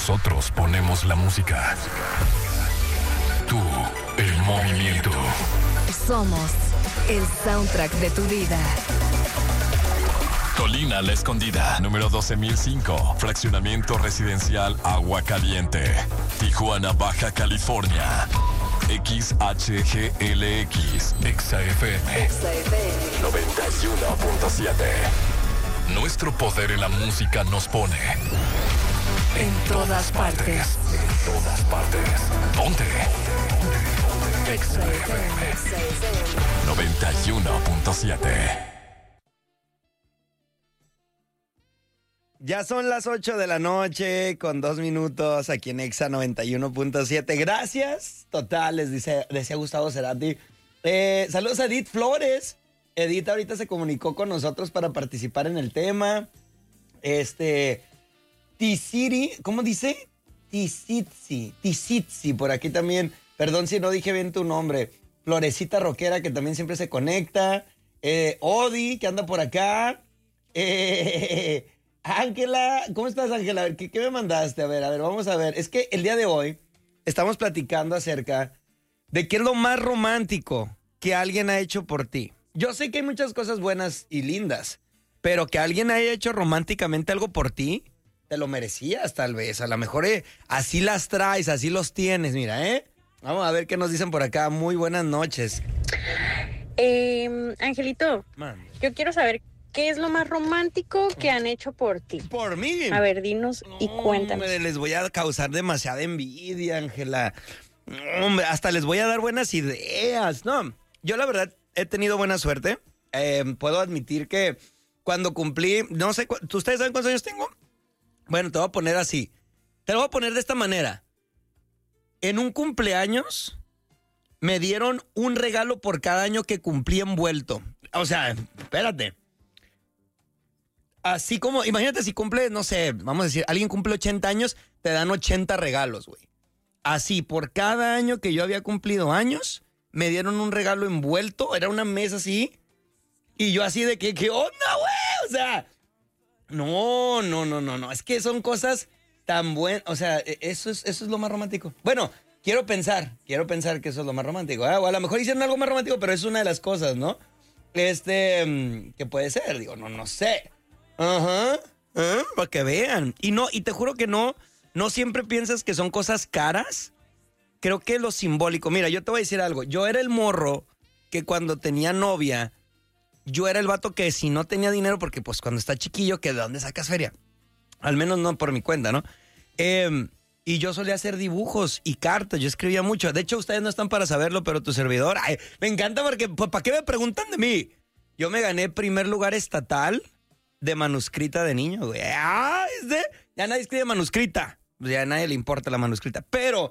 Nosotros ponemos la música. Tú, el movimiento. Somos el soundtrack de tu vida. Colina La Escondida, número 12005, fraccionamiento residencial Agua Caliente, Tijuana, Baja California. XHGLX, XFM 91.7. Nuestro poder en la música nos pone En todas partes. En todas partes. Ponte. XFM 91.7. Ya son las 8 de la noche con 2 minutos aquí en Exa 91.7. Gracias, total, les decía Gustavo Cerati. Saludos a Edith Flores. Edith ahorita se comunicó con nosotros para participar en el tema. Tisiri, ¿cómo dice? Tisitsi, por aquí también. Perdón si no dije bien tu nombre. Florecita Roquera, que también siempre se conecta. Odi, que anda por acá. Ángela, ¿cómo estás, Ángela? A ver, ¿qué me mandaste? A ver, vamos a ver. Es que el día de hoy estamos platicando acerca de qué es lo más romántico que alguien ha hecho por ti. Yo sé que hay muchas cosas buenas y lindas, pero que alguien haya hecho románticamente algo por ti, te lo merecías tal vez. A lo mejor así las traes, así los tienes, mira, Vamos a ver qué nos dicen por acá. Muy buenas noches. Angelito, Man. yo quiero saber qué es lo más romántico que han hecho por ti. ¿Por mí? A ver, dinos y cuéntanos. Hombre, les voy a causar demasiada envidia, Ángela. Hombre, hasta les voy a dar buenas ideas. No, yo la verdad he tenido buena suerte. Puedo admitir que cuando cumplí, no sé, ¿ustedes saben cuántos años tengo? Bueno, te voy a poner así. Te lo voy a poner de esta manera. En un cumpleaños me dieron un regalo por cada año que cumplí envuelto. O sea, espérate. Así como, imagínate si cumple, no sé, vamos a decir, alguien cumple 80 años, te dan 80 regalos, güey. Así, por cada año que yo había cumplido años, me dieron un regalo envuelto, era una mesa así, y yo así de que, ¿qué onda, güey? O sea, no, es que son cosas tan buenas, o sea, eso es lo más romántico. Bueno, quiero pensar que eso es lo más romántico, o a lo mejor hicieron algo más romántico, pero es una de las cosas, ¿no? Que puede ser, digo, no sé. Ajá, para que vean. Y te juro que no siempre piensas que son cosas caras. Creo que lo simbólico. Mira, yo te voy a decir algo. Yo era el morro que cuando tenía novia, yo era el vato que si no tenía dinero, porque pues cuando está chiquillo, que ¿de dónde sacas feria? Al menos no por mi cuenta, ¿no? Y yo solía hacer dibujos y cartas, yo escribía mucho. De hecho, ustedes no están para saberlo, pero tu servidor, me encanta porque, pues, ¿para qué me preguntan de mí? Yo me gané primer lugar estatal de manuscrita de niño, güey. Ya nadie escribe manuscrita. Ya a nadie le importa la manuscrita. Pero,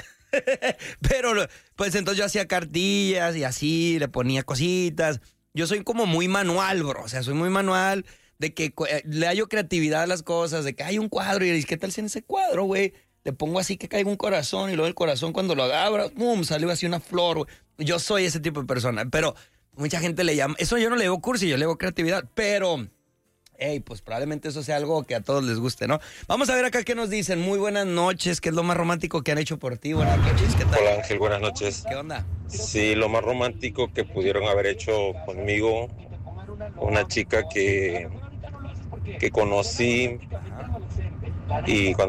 pues entonces yo hacía cartillas y así, le ponía cositas. Yo soy como muy manual, bro. O sea, soy muy manual de que le hallo creatividad a las cosas, de que hay un cuadro y ¿qué tal si en ese cuadro, güey? Le pongo así que caiga un corazón y luego el corazón cuando lo abra, ¡pum!, salió así una flor, güey. Yo soy ese tipo de persona, pero mucha gente le llama... Eso yo no le digo cursi, yo le digo creatividad, pero... pues probablemente eso sea algo que a todos les guste, ¿no? Vamos a ver acá qué nos dicen. Muy buenas noches, ¿qué es lo más romántico que han hecho por ti? Buenas noches, ¿qué tal? Hola Ángel, buenas noches. ¿Qué onda? Sí, lo más romántico que pudieron haber hecho conmigo, una chica que conocí y cuando